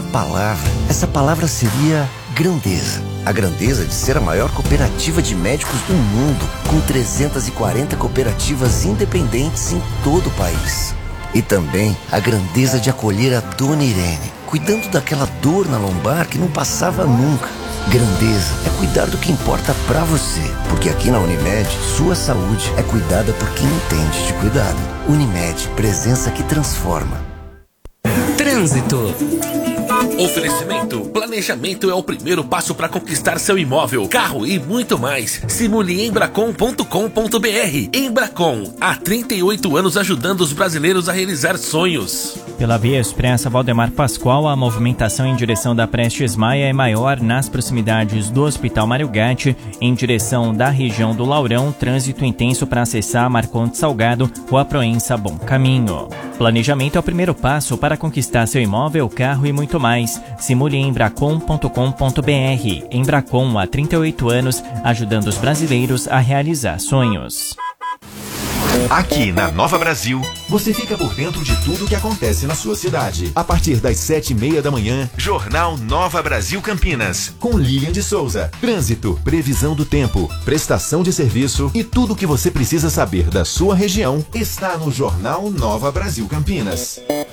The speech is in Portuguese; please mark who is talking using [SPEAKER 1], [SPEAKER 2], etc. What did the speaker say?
[SPEAKER 1] palavra. Essa palavra seria grandeza. A grandeza de ser a maior cooperativa de médicos do mundo, com 340 cooperativas independentes em todo o país. E também a grandeza de acolher a Dona Irene, cuidando daquela dor na lombar que não passava nunca. Grandeza é cuidar do que importa pra você, porque aqui na Unimed, sua saúde é cuidada por quem entende de cuidado. Unimed, presença que transforma.
[SPEAKER 2] Trânsito. Oferecimento. Planejamento é o primeiro passo para conquistar seu imóvel, carro e muito mais. Simule embracon.com.br. Embracon, há 38 anos ajudando os brasileiros a realizar sonhos.
[SPEAKER 3] Pela Via Expressa Valdemar Pascoal, a movimentação em direção da Prestes Maia é maior nas proximidades do Hospital Mário Gatti. Em direção da região do Laurão, trânsito intenso para acessar Marcondes Salgado, Rua Proença, Bom Caminho. Planejamento é o primeiro passo para conquistar seu imóvel, carro e muito mais. Simule em embracon.com.br. Embracon, há 38 anos, ajudando os brasileiros a realizar sonhos.
[SPEAKER 4] Aqui na Nova Brasil, você fica por dentro de tudo o que acontece na sua cidade. A partir das 7:30 da manhã, Jornal Nova Brasil Campinas, com Lilian de Souza. Trânsito, previsão do tempo, prestação de serviço e tudo o que você precisa saber da sua região está no Jornal Nova Brasil Campinas.